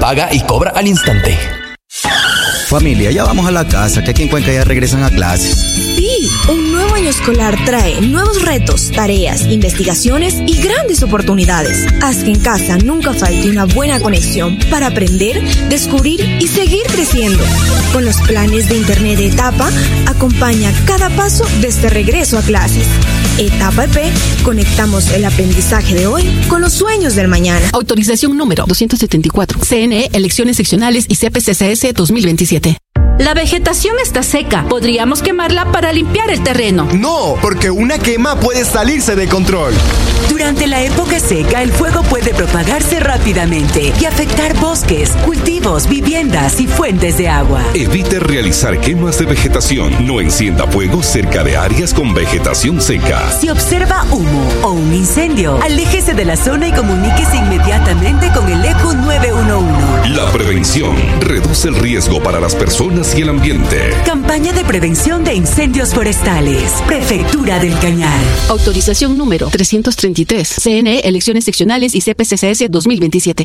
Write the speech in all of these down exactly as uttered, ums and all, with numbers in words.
paga y cobra al instante. Familia, ya vamos a la casa, que aquí en Cuenca ya regresan a clases. Sí, un nuevo año escolar trae nuevos retos, tareas, investigaciones y grandes oportunidades. Haz que en casa nunca falte una buena conexión para aprender, descubrir y seguir creciendo. Con los planes de Internet de Etapa, acompaña cada paso de este regreso a clases. Etapa E P, conectamos el aprendizaje de hoy con los sueños del mañana. Autorización número doscientos setenta y cuatro. C N E, Elecciones Seccionales y C P C C S dos mil veintisiete. La vegetación está seca. Podríamos quemarla para limpiar el terreno. No, porque una quema puede salirse de control. Durante la época seca, el fuego puede propagarse rápidamente y afectar bosques, cultivos, viviendas y fuentes de agua. Evite realizar quemas de vegetación. No encienda fuego cerca de áreas con vegetación seca. Si observa humo o un incendio, aléjese de la zona y comuníquese inmediatamente con el E Q nueve uno uno. La prevención reduce el riesgo para las personas y el ambiente. Campaña de prevención de incendios forestales. Prefectura del Cañar. Autorización número trescientos treinta y tres. C N E, Elecciones Seccionales y C P C C S dos mil veintisiete.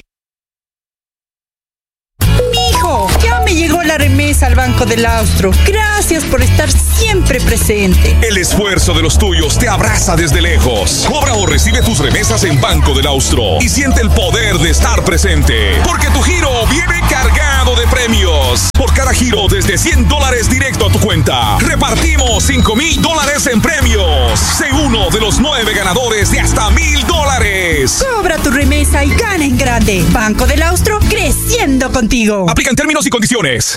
Mijo, ya me llegó la remesa al Banco del Austro. Gracias por estar siempre presente. El esfuerzo de los tuyos te abraza desde lejos. Cobra o recibe tus remesas en Banco del Austro y siente el poder de estar presente. Porque tu giro viene cargado de premios. Por cada giro desde cien dólares directo a tu cuenta, repartimos cinco mil dólares en premios. Sé uno de los nueve ganadores de hasta mil dólares. Cobra tu remesa y gana en grande. Banco del Austro, creciendo contigo. Aplican términos y condiciones.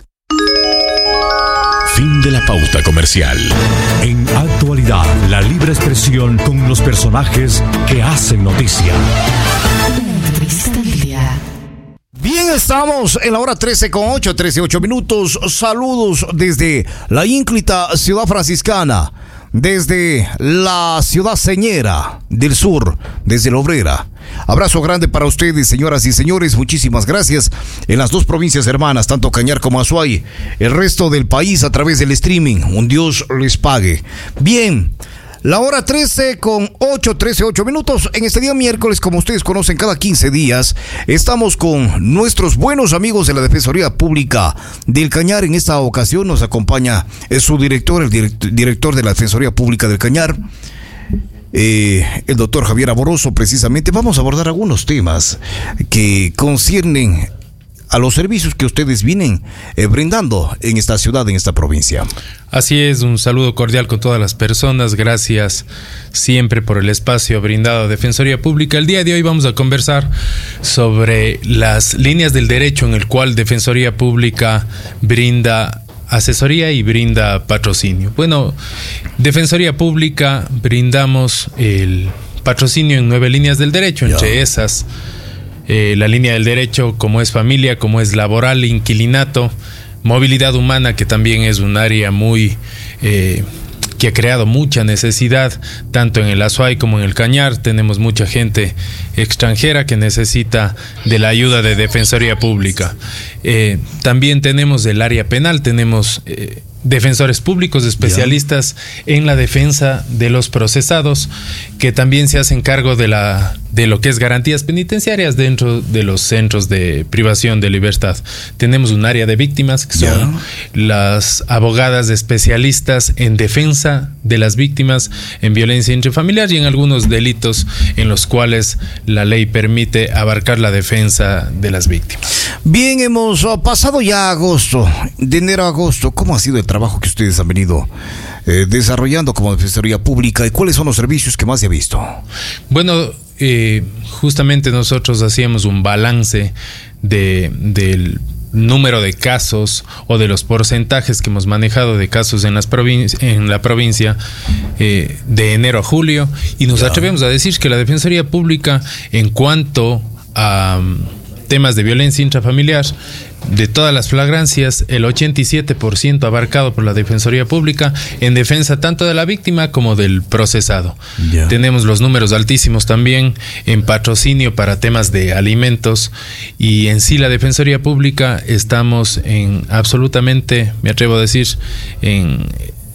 Fin de la pauta comercial. En Actualidad, la libre expresión con los personajes que hacen noticia. Bien, estamos en la hora trece con ocho, trece ocho minutos. Saludos desde la ínclita ciudad franciscana, desde la ciudad señera del sur, desde la Obrera. Abrazo grande para ustedes, señoras y señores. Muchísimas gracias. En las dos provincias hermanas, tanto Cañar como Azuay, el resto del país a través del streaming. Un Dios les pague. Bien. La hora trece con ocho, trece, ocho minutos. En este día miércoles, como ustedes conocen, cada quince días estamos con nuestros buenos amigos de la Defensoría Pública del Cañar. En esta ocasión nos acompaña su director, el direct- director de la Defensoría Pública del Cañar, eh, el doctor Javier Amoroso. Precisamente vamos a abordar algunos temas que conciernen a los servicios que ustedes vienen eh, brindando en esta ciudad, en esta provincia. Así es, un saludo cordial con todas las personas. Gracias siempre por el espacio brindado a Defensoría Pública. El día de hoy vamos a conversar sobre las líneas del derecho en el cual Defensoría Pública brinda asesoría y brinda patrocinio. Bueno, Defensoría Pública brindamos el patrocinio en nueve líneas del derecho, entre esas Eh, la línea del derecho, como es familia, como es laboral, inquilinato, movilidad humana, que también es un área muy eh, que ha creado mucha necesidad, tanto en el Azuay como en el Cañar. Tenemos mucha gente extranjera que necesita de la ayuda de Defensoría Pública. Eh, también tenemos el área penal, tenemos eh, defensores públicos especialistas yeah. en la defensa de los procesados, que también se hacen cargo de la de lo que es garantías penitenciarias dentro de los centros de privación de libertad. Tenemos un área de víctimas, que son yeah. las abogadas especialistas en defensa de las víctimas en violencia intrafamiliar y en algunos delitos en los cuales la ley permite abarcar la defensa de las víctimas. Bien, hemos pasado ya agosto, de enero a agosto. ¿Cómo ha sido el trabajo que ustedes han venido eh, desarrollando como Defensoría Pública y cuáles son los servicios que más se ha visto? Bueno, eh, justamente nosotros hacíamos un balance de, del número de casos o de los porcentajes que hemos manejado de casos en, las provin- en la provincia eh, de enero a julio, y nos yeah. atrevemos a decir que la Defensoría Pública, en cuanto a um, temas de violencia intrafamiliar, de todas las flagrancias, el ochenta y siete por ciento abarcado por la Defensoría Pública en defensa tanto de la víctima como del procesado. Yeah. Tenemos los números altísimos también en patrocinio para temas de alimentos, y en sí la Defensoría Pública estamos en absolutamente, me atrevo a decir, en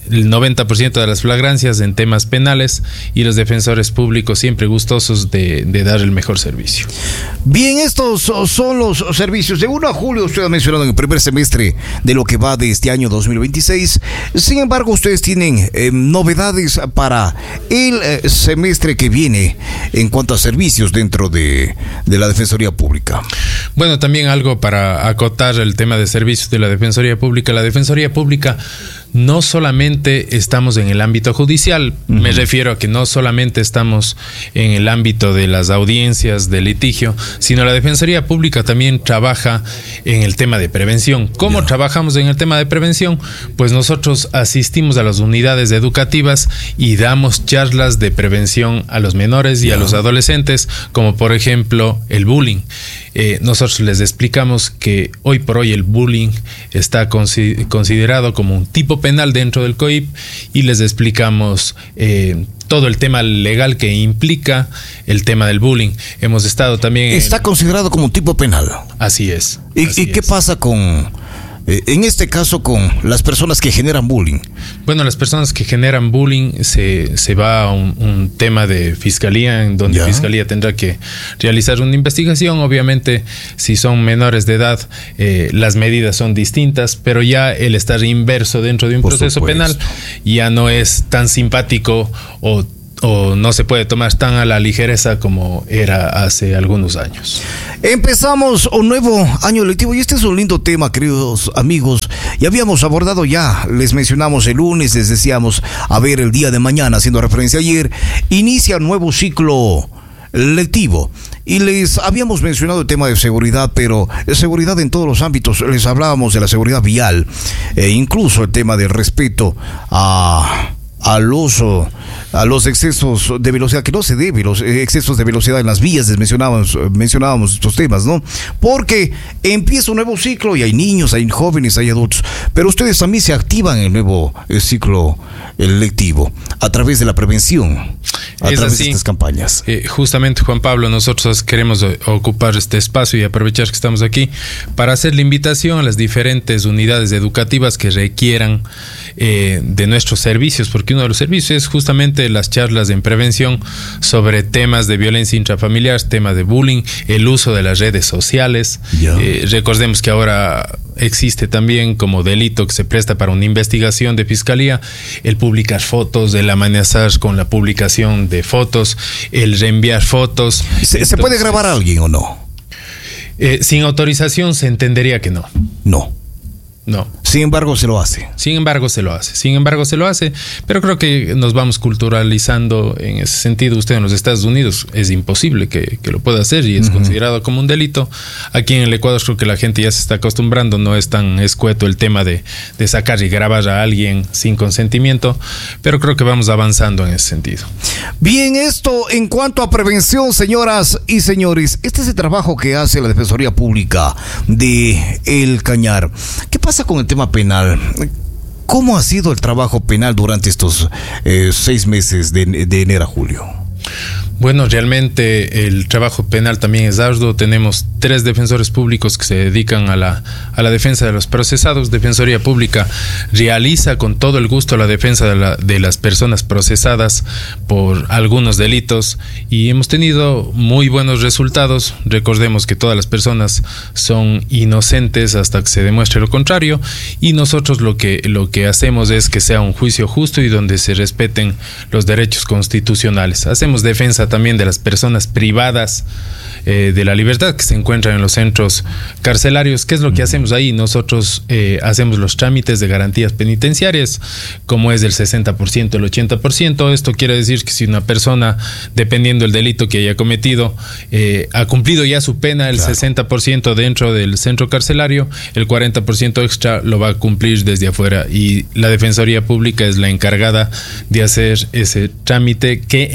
el noventa por ciento de las flagrancias en temas penales y los defensores públicos siempre gustosos de, de dar el mejor servicio. Bien, estos son los servicios. De uno a julio, usted ha mencionado en el primer semestre de lo que va de este año dos mil veintiséis. Sin embargo, ustedes tienen eh, novedades para el eh, semestre que viene en cuanto a servicios dentro de, de la Defensoría Pública. Bueno, también algo para acotar el tema de servicios de la Defensoría Pública. La Defensoría Pública no solamente estamos en el ámbito judicial, uh-huh. me refiero a que no solamente estamos en el ámbito de las audiencias de litigio, sino la Defensoría Pública también trabaja en el tema de prevención. ¿Cómo yeah. trabajamos en el tema de prevención? Pues nosotros asistimos a las unidades educativas y damos charlas de prevención a los menores y yeah. a los adolescentes, como por ejemplo el bullying. Eh, nosotros les explicamos que hoy por hoy el bullying está consi- considerado como un tipo penal dentro del C O I P y les explicamos eh, todo el tema legal que implica el tema del bullying. Hemos estado también... Está en... considerado como un tipo penal. Así es. ¿Y, así ¿y qué es. pasa con... en este caso con las personas que generan bullying? Bueno, las personas que generan bullying se, se va a un, un tema de fiscalía, en donde ¿Ya? Fiscalía tendrá que realizar una investigación. Obviamente, si son menores de edad, eh, las medidas son distintas, pero ya el estar inverso dentro de un Por proceso supuesto. penal ya no es tan simpático o o no se puede tomar tan a la ligereza como era hace algunos años. Empezamos un nuevo año lectivo y este es un lindo tema, queridos amigos. Ya habíamos abordado ya, les mencionamos el lunes, les decíamos, a ver, el día de mañana, haciendo referencia ayer, inicia un nuevo ciclo lectivo. Y les habíamos mencionado el tema de seguridad, pero seguridad en todos los ámbitos. Les hablábamos de la seguridad vial, e incluso el tema del respeto a... al uso, a los excesos de velocidad, que no se debe, los excesos de velocidad en las vías, les mencionábamos, mencionábamos estos temas, ¿no? Porque empieza un nuevo ciclo y hay niños, hay jóvenes, hay adultos, pero ustedes también se activan en el nuevo ciclo lectivo a través de la prevención, a es través así. de estas campañas. Eh, justamente, Juan Pablo, nosotros queremos ocupar este espacio y aprovechar que estamos aquí para hacer la invitación a las diferentes unidades educativas que requieran eh, de nuestros servicios, porque uno de los servicios es justamente las charlas en prevención sobre temas de violencia intrafamiliar, temas de bullying, el uso de las redes sociales. Yeah. Eh, recordemos que ahora existe también como delito que se presta para una investigación de fiscalía el publicar fotos, el amenazar con la publicación de fotos, el reenviar fotos. ¿Se, Entonces, ¿se puede grabar a alguien o no? Eh, sin autorización se entendería que no. No. No. Sin embargo, se lo hace. Sin embargo, se lo hace. Sin embargo, se lo hace. Pero creo que nos vamos culturalizando en ese sentido. Usted en los Estados Unidos es imposible que, que lo pueda hacer y es uh-huh. considerado como un delito. Aquí en el Ecuador creo que la gente ya se está acostumbrando. No es tan escueto el tema de, de sacar y grabar a alguien sin consentimiento. Pero creo que vamos avanzando en ese sentido. Bien, esto en cuanto a prevención, señoras y señores. Este es el trabajo que hace la Defensoría Pública de El Cañar. ¿Qué pasa con el tema penal? ¿Cómo ha sido el trabajo penal durante estos eh, seis meses de, de enero a julio? Bueno, realmente el trabajo penal también es arduo. Tenemos tres defensores públicos que se dedican a la, a la defensa de los procesados. Defensoría Pública realiza con todo el gusto la defensa de, la, de las personas procesadas por algunos delitos y hemos tenido muy buenos resultados. Recordemos que todas las personas son inocentes hasta que se demuestre lo contrario y nosotros lo que, lo que hacemos es que sea un juicio justo y donde se respeten los derechos constitucionales. Hacemos defensa también de las personas privadas eh, de la libertad que se encuentran en los centros carcelarios. ¿Qué es lo que hacemos ahí? Nosotros eh, hacemos los trámites de garantías penitenciarias, como es del sesenta por ciento, el ochenta por ciento. Esto quiere decir que si una persona, dependiendo del delito que haya cometido, eh, ha cumplido ya su pena, el claro. sesenta por ciento dentro del centro carcelario, el cuarenta por ciento extra lo va a cumplir desde afuera y la Defensoría Pública es la encargada de hacer ese trámite que en materia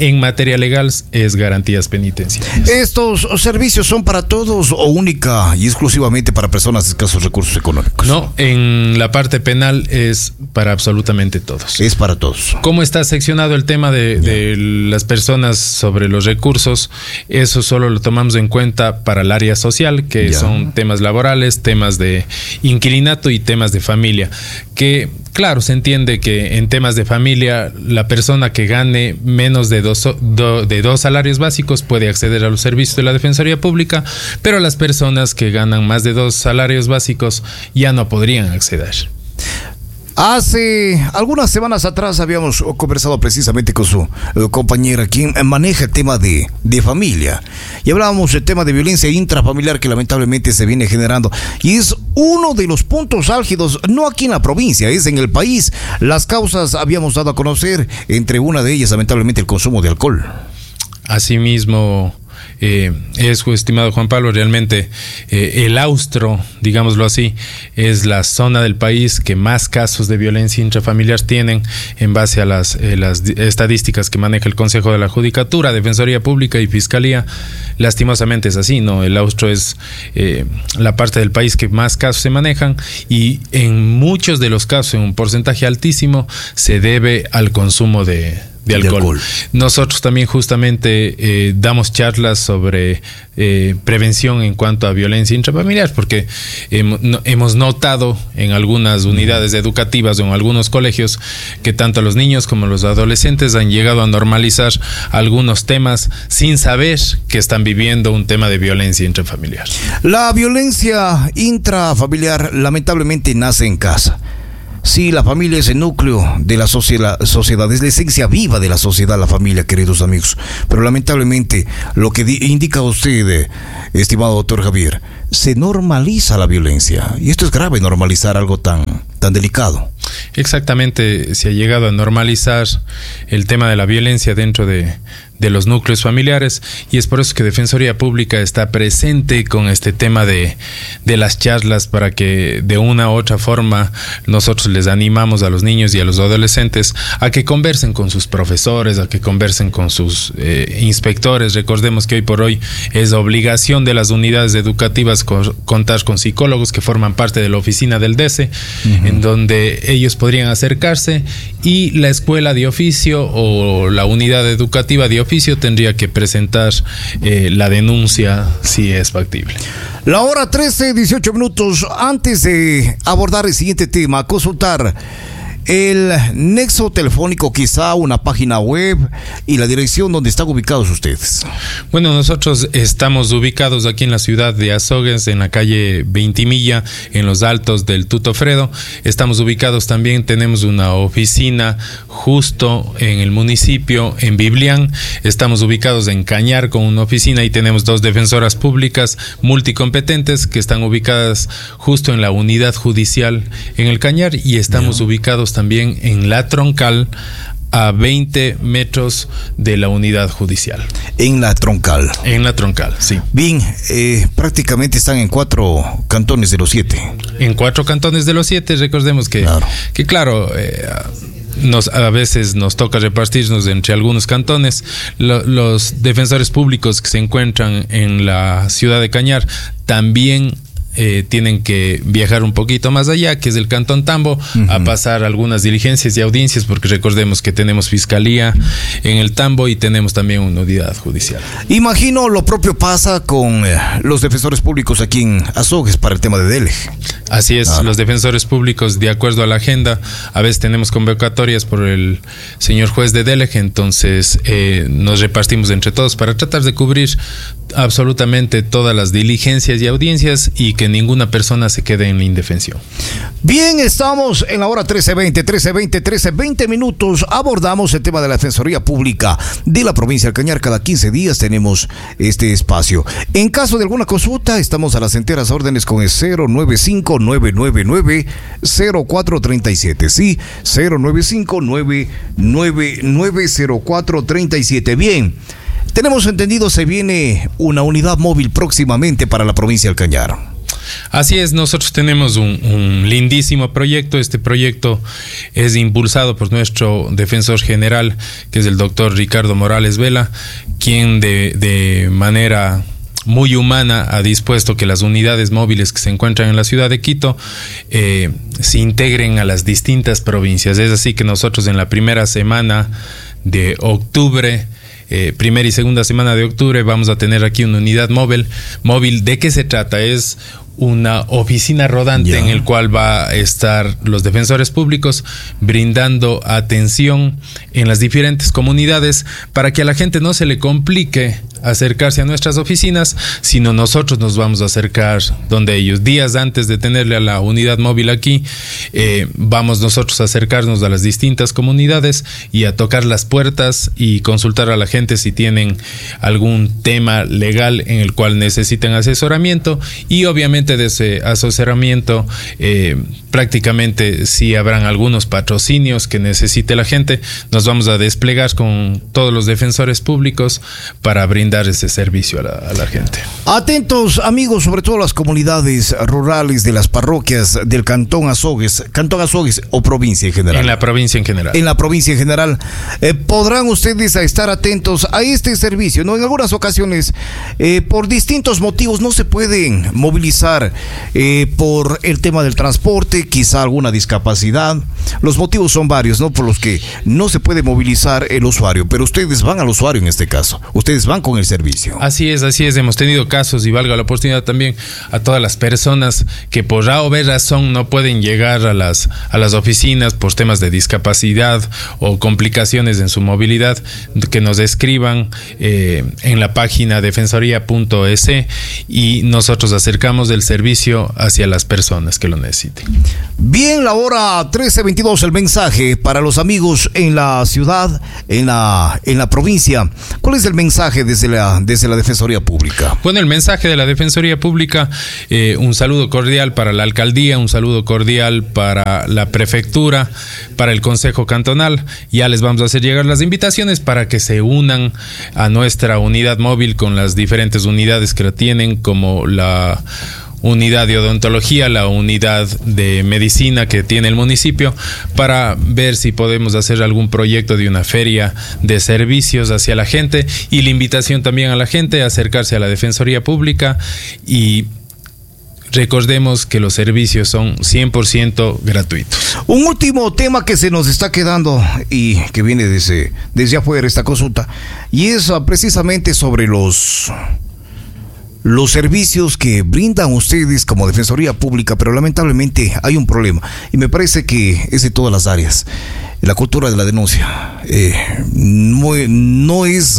materia legal es garantías penitenciarias. ¿Estos servicios son para todos o única y exclusivamente para personas de escasos recursos económicos? No, en la parte penal es para absolutamente todos. Es para todos. ¿Cómo está seccionado el tema de, de las personas sobre los recursos? Eso solo lo tomamos en cuenta para el área social, que ya. son temas laborales, temas de inquilinato y temas de familia. Que, claro, se entiende que en temas de familia, la persona que gane menos de dos, do, de dos salarios básicos puede acceder a los servicios de la Defensoría Pública, pero las personas que ganan más de dos salarios básicos ya no podrían acceder. Hace algunas semanas atrás habíamos conversado precisamente con su eh, compañera, quien maneja el tema de, de familia, y hablábamos del tema de violencia intrafamiliar que lamentablemente se viene generando, y es uno de los puntos álgidos, no aquí en la provincia, es en el país. Las causas habíamos dado a conocer, entre una de ellas lamentablemente el consumo de alcohol. Asimismo, Eh, es, estimado Juan Pablo, realmente eh, el Austro, digámoslo así, es la zona del país que más casos de violencia intrafamiliar tienen en base a las, eh, las estadísticas que maneja el Consejo de la Judicatura, Defensoría Pública y Fiscalía. Lastimosamente es así, ¿no? El Austro es eh, la parte del país que más casos se manejan, y en muchos de los casos, en un porcentaje altísimo, se debe al consumo de De alcohol. de alcohol. Nosotros también justamente eh, damos charlas sobre eh, prevención en cuanto a violencia intrafamiliar, porque hemos, no, hemos notado en algunas unidades educativas o en algunos colegios que tanto los niños como los adolescentes han llegado a normalizar algunos temas sin saber que están viviendo un tema de violencia intrafamiliar. La violencia intrafamiliar lamentablemente nace en casa. Sí, la familia es el núcleo de la sociedad, sociedad, es la esencia viva de la sociedad, la familia, queridos amigos. Pero lamentablemente, lo que di- indica usted, eh, estimado doctor Javier, se normaliza la violencia. Y esto es grave, normalizar algo tan, tan delicado. Exactamente, se ha llegado a normalizar el tema de la violencia dentro de, de los núcleos familiares, y es por eso que Defensoría Pública está presente con este tema de, de las charlas, para que de una u otra forma nosotros les animamos a los niños y a los adolescentes a que conversen con sus profesores, a que conversen con sus eh, inspectores. Recordemos que hoy por hoy es obligación de las unidades educativas co- contar con psicólogos que forman parte de la oficina del D E S E, uh-huh. en donde ellos podrían acercarse, y la escuela de oficio o la unidad educativa de oficio tendría que presentar eh, la denuncia si es factible. La hora trece, dieciocho minutos. Antes de abordar el siguiente tema, consultar el nexo telefónico, quizá una página web y la dirección donde están ubicados ustedes. Bueno, nosotros estamos ubicados aquí en la ciudad de Azogues, en la calle Veintimilla, en los altos del Tutofredo. Estamos ubicados también, tenemos una oficina justo en el municipio, en Biblián. Estamos ubicados en Cañar con una oficina, y tenemos dos defensoras públicas multicompetentes que están ubicadas justo en la unidad judicial en el Cañar, y estamos Bien. ubicados también en La Troncal, a veinte metros de la unidad judicial. En La Troncal. En La Troncal, sí. Bien, eh, prácticamente están en cuatro cantones de los siete. En cuatro cantones de los siete, recordemos que, claro, que claro eh, nos, a veces nos toca repartirnos entre algunos cantones. Lo, los defensores públicos que se encuentran en la ciudad de Cañar también Eh, tienen que viajar un poquito más allá, que es el Cantón Tambo, uh-huh. a pasar algunas diligencias y audiencias, porque recordemos que tenemos fiscalía en el Tambo y tenemos también una unidad judicial. Imagino lo propio pasa con eh, los defensores públicos aquí en Azogues para el tema de D E L E G. Así es, ah. los defensores públicos, de acuerdo a la agenda, a veces tenemos convocatorias por el señor juez de D E L E G, entonces eh, nos repartimos entre todos para tratar de cubrir absolutamente todas las diligencias y audiencias, y que ninguna persona se quede en la indefensión. Bien, estamos en la hora trece veinte, trece veinte, trece veinte minutos. Abordamos el tema de la Defensoría Pública de la provincia del Cañar. Cada quince días tenemos este espacio. En caso de alguna consulta, estamos a las enteras órdenes con el cero nueve cinco, nueve nueve nueve, cero cuatro tres siete. Sí, cero nueve cinco, nueve nueve nueve, cero cuatro tres siete. Bien. Tenemos entendido, se viene una unidad móvil próximamente para la provincia del Cañar. Así es, nosotros tenemos un, un lindísimo proyecto. Este proyecto es impulsado por nuestro defensor general, que es el doctor Ricardo Morales Vela, quien de, de manera muy humana ha dispuesto que las unidades móviles que se encuentran en la ciudad de Quito eh, se integren a las distintas provincias. Es así que nosotros en la primera semana de octubre, Eh, primera y segunda semana de octubre, vamos a tener aquí una unidad móvil. Móvil, ¿de qué se trata? Es una oficina rodante yeah. en el cual va a estar los defensores públicos brindando atención en las diferentes comunidades para que a la gente no se le complique acercarse a nuestras oficinas, sino nosotros nos vamos a acercar donde ellos. Días antes de tenerle a la unidad móvil aquí, eh, vamos nosotros a acercarnos a las distintas comunidades y a tocar las puertas y consultar a la gente si tienen algún tema legal en el cual necesiten asesoramiento, y obviamente de ese asesoramiento eh, prácticamente si habrán algunos patrocinios que necesite la gente, nos vamos a desplegar con todos los defensores públicos para brindar ese servicio a la, a la gente. Atentos, amigos, sobre todo las comunidades rurales de las parroquias del Cantón Azogues, Cantón Azogues o provincia en general. En la provincia en general. En la provincia en general. Eh, podrán ustedes estar atentos a este servicio, ¿no? En algunas ocasiones, eh, por distintos motivos, no se pueden movilizar eh, por el tema del transporte, quizá alguna discapacidad. Los motivos son varios, ¿no? Por los que no se puede movilizar el usuario, pero ustedes van al usuario en este caso. Ustedes van con el servicio. Así es, así es. Hemos tenido casos, y valga la oportunidad también a todas las personas que por A o B razón no pueden llegar a las, a las oficinas por temas de discapacidad o complicaciones en su movilidad, que nos escriban eh, en la página defensoría punto es y nosotros acercamos el servicio hacia las personas que lo necesiten. Bien, la hora trece veintidós, el mensaje para los amigos en la ciudad, en la, en la provincia. ¿Cuál es el mensaje desde la, desde la Defensoría Pública? Bueno, el mensaje de la Defensoría Pública, eh, un saludo cordial para la alcaldía, un saludo cordial para la prefectura, para el Consejo Cantonal. Ya les vamos a hacer llegar las invitaciones para que se unan a nuestra unidad móvil con las diferentes unidades que la tienen, como la unidad de odontología, la unidad de medicina que tiene el municipio, para ver si podemos hacer algún proyecto de una feria de servicios hacia la gente, y la invitación también a la gente a acercarse a la Defensoría Pública. Y recordemos que los servicios son cien por ciento gratuitos. Un último tema que se nos está quedando y que viene desde, desde afuera esta consulta, y es precisamente sobre los los servicios que brindan ustedes como Defensoría Pública, pero lamentablemente hay un problema, y me parece que es de todas las áreas. La cultura de la denuncia eh, no, no es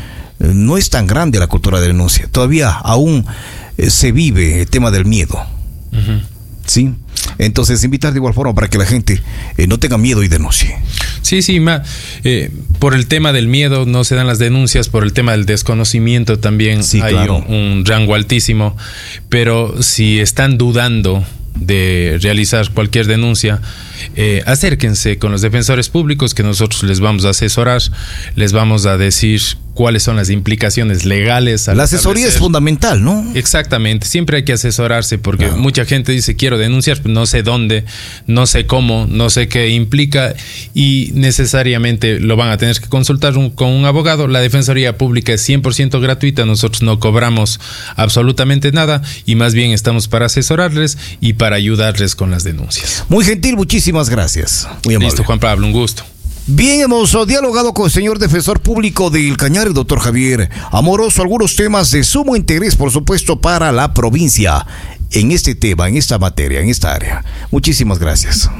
no es tan grande la cultura de denuncia. Todavía aún eh, se vive el tema del miedo. Uh-huh. ¿Sí? Entonces, invitar de igual forma para que la gente eh, no tenga miedo y denuncie. Sí, sí, ma, eh, por el tema del miedo no se dan las denuncias, por el tema del desconocimiento también sí, hay claro. un, un rango altísimo, pero si están dudando de realizar cualquier denuncia, eh, acérquense con los defensores públicos, que nosotros les vamos a asesorar, les vamos a decir cuáles son las implicaciones legales. La asesoría es fundamental, ¿no? Exactamente, siempre hay que asesorarse, porque claro. mucha gente dice quiero denunciar, no sé dónde, no sé cómo, no sé qué implica, y necesariamente lo van a tener que consultar un, con un abogado. La Defensoría Pública es cien por ciento gratuita, nosotros no cobramos absolutamente nada, y más bien estamos para asesorarles y para ayudarles con las denuncias. Muy gentil, muchísimas gracias. Muy amable. Listo, Juan Pablo, un gusto. Bien, hemos dialogado con el señor defensor público del Cañar, el doctor Javier Amoroso, algunos temas de sumo interés, por supuesto, para la provincia en este tema, en esta materia, en esta área. Muchísimas gracias.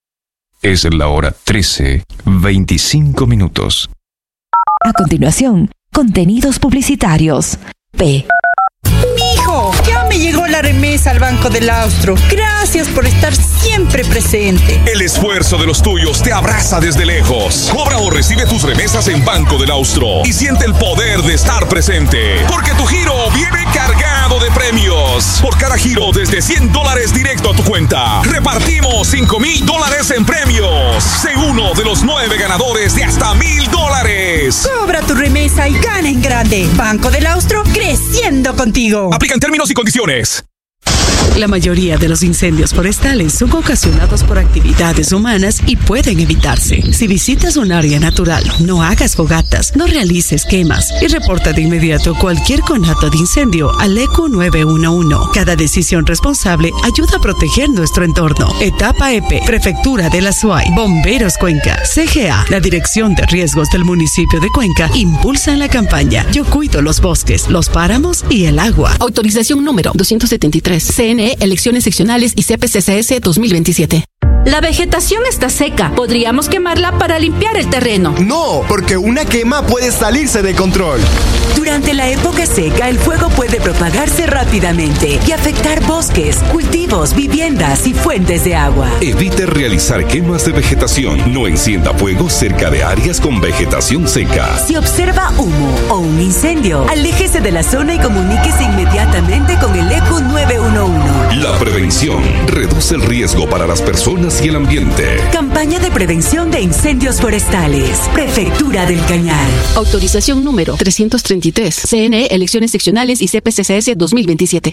Es la hora trece, veinticinco minutos. A continuación, contenidos publicitarios. P. Mijo, ya me llegó la remesa al Banco del Austro. Gracias por estar siempre presente. El esfuerzo de los tuyos te abraza desde lejos. Cobra o recibe tus remesas en Banco del Austro y siente el poder de estar presente, porque tu giro viene cargado de premios. Por cada giro desde cien dólares directo a tu cuenta, repartimos cinco mil dólares en premios. Sé uno de los nueve ganadores de hasta mil dólares. Cobra tu remesa y gana en grande. Banco del Austro, creciendo contigo. Aplican términos y condiciones. La mayoría de los incendios forestales son ocasionados por actividades humanas y pueden evitarse. Si visitas un área natural, no hagas fogatas, no realices quemas y reporta de inmediato cualquier conato de incendio al E Q nueve uno uno. Cada decisión responsable ayuda a proteger nuestro entorno. Etapa E P, Prefectura de la SUAY, Bomberos Cuenca, C G A, la Dirección de Riesgos del municipio de Cuenca impulsan la campaña Yo cuido los bosques, los páramos y el agua. Autorización número doscientos setenta y tres. C N E, Elecciones Seccionales y C P C C S dos mil veintisiete. La vegetación está seca. Podríamos quemarla para limpiar el terreno. No, porque una quema puede salirse de control. Durante la época seca, el fuego puede propagarse rápidamente y afectar bosques, cultivos, viviendas y fuentes de agua. Evite realizar quemas de vegetación. No encienda fuego cerca de áreas con vegetación seca. Si observa humo o un incendio, aléjese de la zona y comuníquese inmediatamente con el E Q nueve uno uno. La prevención reduce el riesgo para las personas y el ambiente. Campaña de prevención de incendios forestales. Prefectura del Cañar. Autorización número trescientos treinta y tres. C N E, Elecciones Seccionales y C P C C S dos mil veintisiete.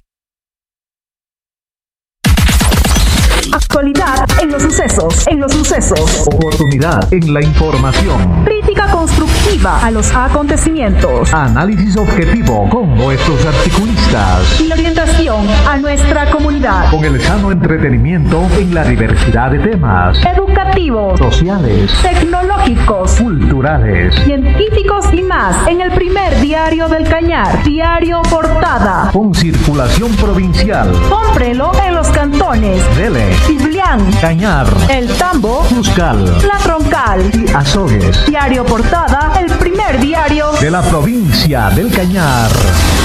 Actualidad en los sucesos, en los sucesos. Oportunidad en la información. Crítica constructiva a los acontecimientos. Análisis objetivo con nuestros articulistas. Y orientación a nuestra comunidad. Con el sano entretenimiento en la diversidad de temas. Educativos, sociales, tecnológicos, culturales, científicos y más en el primer diario del Cañar. Diario Portada. Con circulación provincial. Cómprelo en los cantones Vélez, Ciblián, Cañar, El Tambo, Cuscal, La Troncal y Azogues. Diario Portada, el primer diario de la provincia del Cañar.